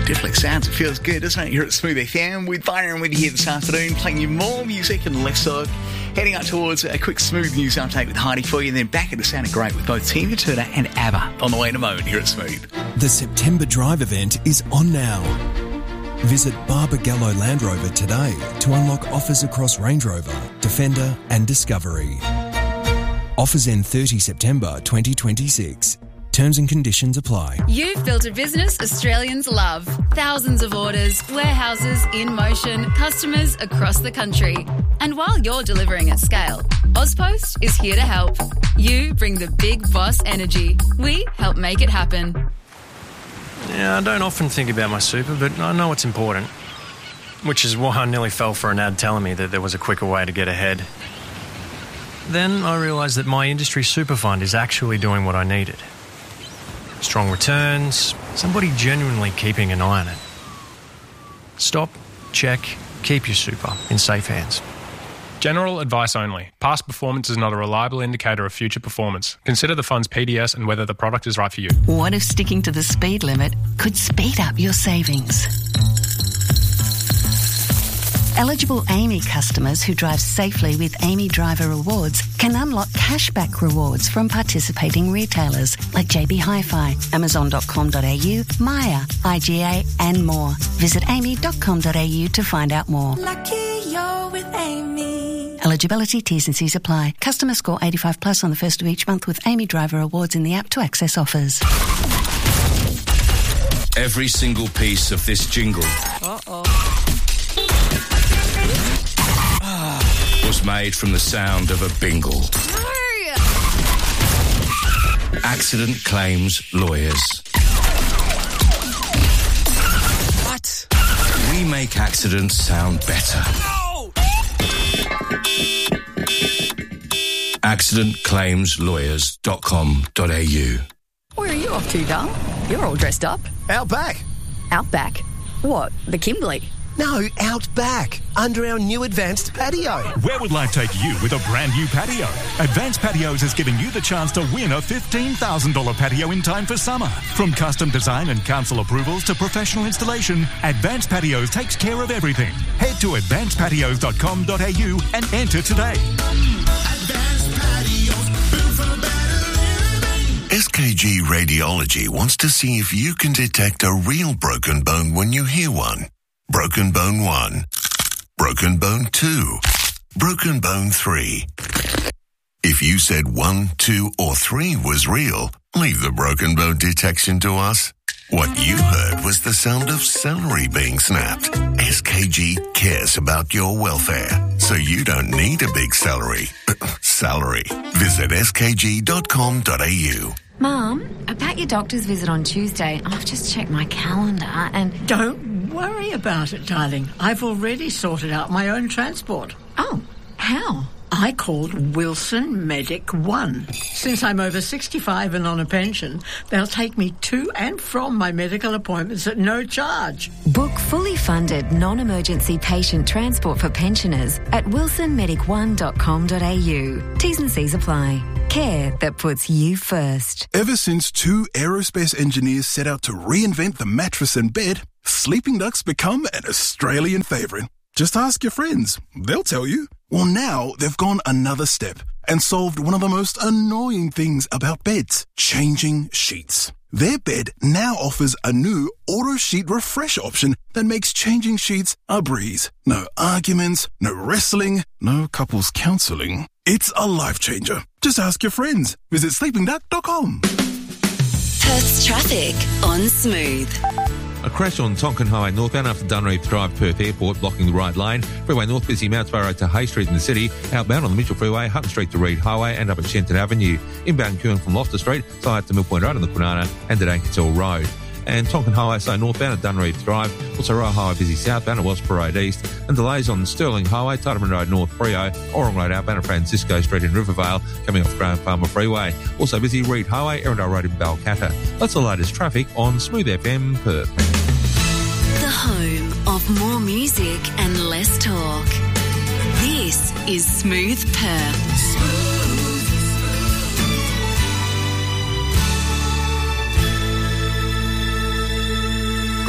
Definitely sounds, it feels good, doesn't it? Here at Smooth FM with Byron with you here this afternoon, playing you more music and less talk. Heading up towards a quick Smooth news update with Heidi for you, and then back at the Sound of Great with both Tina Turner and ABBA on the way in a moment here at Smooth. The September Drive event is on now. Visit Barbagallo Land Rover today to unlock offers across Range Rover, Defender and Discovery. Offers end 30 September 2026. Terms and conditions apply. You've built a business Australians love. Thousands of orders, warehouses in motion, customers across the country. And while you're delivering at scale, Ozpost is here to help. You bring the big boss energy. We help make it happen. Yeah, I don't often think about my super, but I know it's important. Which is why I nearly fell for an ad telling me that there was a quicker way to get ahead. Then I realised that my industry super fund is actually doing what I needed. Strong returns, somebody genuinely keeping an eye on it. Stop, check, keep your super in safe hands. General advice only. Past performance is not a reliable indicator of future performance. Consider the fund's PDS and whether the product is right for you. What if sticking to the speed limit could speed up your savings? Eligible AAMI customers who drive safely with AAMI Driver Rewards can unlock cashback rewards from participating retailers like JB Hi-Fi, Amazon.com.au, Maya, IGA and more. Visit aami.com.au to find out more. Lucky you're with AAMI. Eligibility, T's and C's apply. Customer score 85 plus on the first of each month with AAMI Driver Rewards in the app to access offers. Every single piece of this jingle was made from the sound of a bingle. Accident Claims Lawyers. What? We make accidents sound better. No! accidentclaimslawyers.com.au. Where are you off to, darling? You're all dressed up. Out back. Out back? What, the Kimberley? No, out back, under our new Advanced Patio. Where would life take you with a brand new patio? Advanced Patios is giving you the chance to win a $15,000 patio in time for summer. From custom design and council approvals to professional installation, Advanced Patios takes care of everything. Head to advancedpatios.com.au and enter today. Advanced Patios, built for better living. SKG Radiology wants to see if you can detect a real broken bone when you hear one. Broken bone 1, broken bone 2, broken bone 3. If you said 1, 2 or 3 was real, leave the broken bone detection to us. What you heard was the sound of celery being snapped. SKG cares about your welfare, so you don't need a big salary. Visit skg.com.au. Mum, about your doctor's visit on Tuesday, I've just checked my calendar and... Don't worry about it, darling. I've already sorted out my own transport. Oh, how? I called Wilson Medic One. Since I'm over 65 and on a pension, they'll take me to and from my medical appointments at no charge. Book fully funded non-emergency patient transport for pensioners at wilsonmedic1.com.au. T's and C's apply. Care that puts you first. Ever since 2 aerospace engineers set out to reinvent the mattress and bed, Sleeping Duck's become an Australian favourite. Just ask your friends. They'll tell you. Well, now they've gone another step and solved one of the most annoying things about beds, changing sheets. Their bed now offers a new auto sheet refresh option that makes changing sheets a breeze. No arguments, no wrestling, no couples counselling. It's a life changer. Just ask your friends. Visit sleepingduck.com. Perth's traffic on Smooth. A crash on Tonkin Highway northbound after Dunreath Drive, Perth Airport, blocking the right lane. Freeway north busy Mount Road to Hay Street in the city. Outbound on the Mitchell Freeway, Hutton Street to Reed Highway and up at Shenton Avenue. Inbound queuing from Loftus Street, side to Millpoint Road on the Kwinana and at Ankersall Road. And Tonkin Highway, so northbound at Dunreath Drive. Also Royal Highway busy southbound at Wellsborough Road East. And delays on Stirling Highway, Titaman Road North Freo, Orong Road outbound at Francisco Street in Rivervale, coming off Graham Farmer Freeway. Also busy Reed Highway, Erindale Road in Balcatta. That's the latest traffic on Smooth FM Perth. The home of more music and less talk. This is Smooth Perth.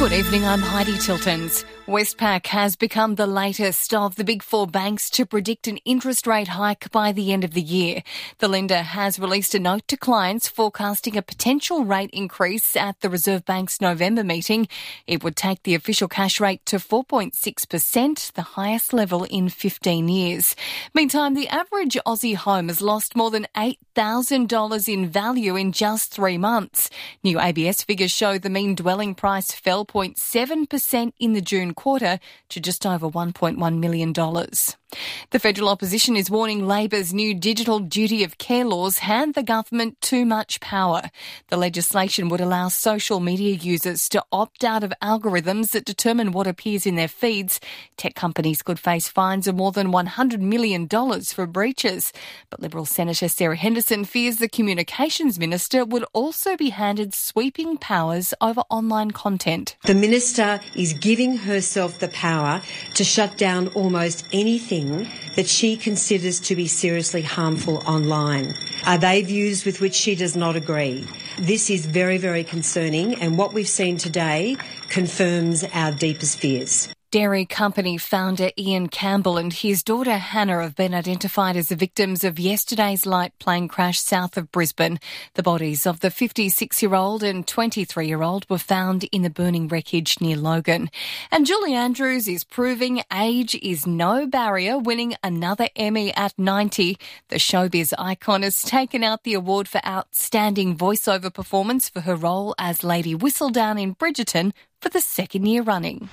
Good evening, I'm Heidi Tiltons. Westpac has become the latest of the big four banks to predict an interest rate hike by the end of the year. The lender has released a note to clients forecasting a potential rate increase at the Reserve Bank's November meeting. It would take the official cash rate to 4.6%, the highest level in 15 years. Meantime, the average Aussie home has lost more than $8,000 in value in just 3 months. New ABS figures show the mean dwelling price fell 0.7% in the June quarter to just over $1.1 million. The federal opposition is warning Labor's new digital duty of care laws hand the government too much power. The legislation would allow social media users to opt out of algorithms that determine what appears in their feeds. Tech companies could face fines of more than $100 million for breaches. But Liberal Senator Sarah Henderson fears the Communications Minister would also be handed sweeping powers over online content. The Minister is giving herself the power to shut down almost anything that she considers to be seriously harmful online. Are they views with which she does not agree? This is very, very concerning, and what we've seen today confirms our deepest fears. Dairy company founder Ian Campbell and his daughter Hannah have been identified as the victims of yesterday's light plane crash south of Brisbane. The bodies of the 56-year-old and 23-year-old were found in the burning wreckage near Logan. And Julie Andrews is proving age is no barrier, winning another Emmy at 90. The showbiz icon has taken out the award for outstanding voiceover performance for her role as Lady Whistledown in Bridgerton for the second year running.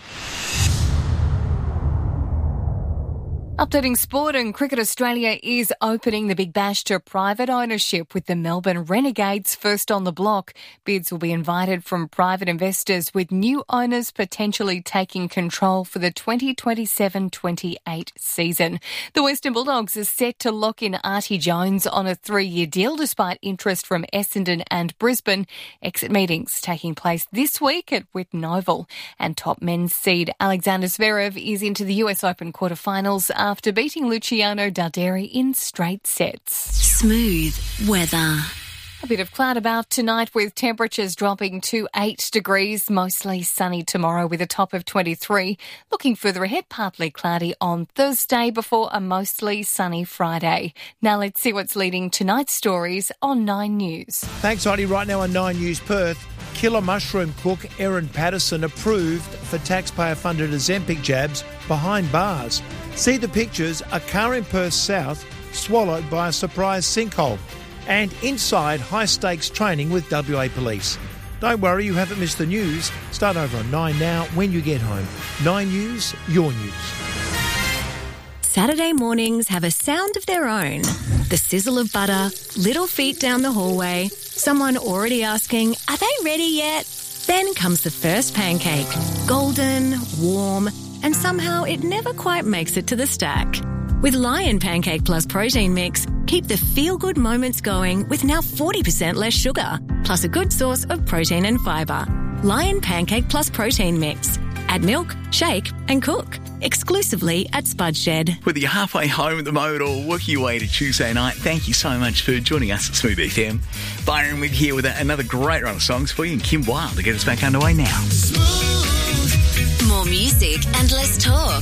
Updating sport, and Cricket Australia is opening the Big Bash to private ownership with the Melbourne Renegades first on the block. Bids will be invited from private investors, with new owners potentially taking control for the 2027-28 season. The Western Bulldogs are set to lock in Artie Jones on a 3-year deal despite interest from Essendon and Brisbane. Exit meetings taking place this week at Whitten Oval. And top men's seed Alexander Zverev is into the US Open quarterfinals after beating Luciano Darderi in straight sets. Smooth weather. A bit of cloud about tonight with temperatures dropping to 8 degrees, mostly sunny tomorrow with a top of 23. Looking further ahead, partly cloudy on Thursday before a mostly sunny Friday. Now let's see what's leading tonight's stories on 9 News. Thanks, Heidi. Right now on 9 News Perth, killer mushroom cook Erin Patterson approved for taxpayer-funded Ozempic jabs behind bars. See the pictures, a car in Perth South swallowed by a surprise sinkhole. And inside high-stakes training with WA Police. Don't worry, you haven't missed the news. Start over on 9 now when you get home. 9 News, your news. Saturday mornings have a sound of their own. The sizzle of butter, little feet down the hallway, someone already asking, are they ready yet? Then comes the first pancake. Golden, warm, and somehow it never quite makes it to the stack. With Lion Pancake Plus Protein Mix, keep the feel-good moments going with now 40% less sugar, plus a good source of protein and fibre. Lion Pancake Plus Protein Mix. Add milk, shake and cook. Exclusively at Spud Shed. Whether you're halfway home at the moment or working your way to Tuesday night, thank you so much for joining us at Smooth FM. Byron with here with another great run of songs for you, and Kim Wilde to get us back underway now. More music and less talk.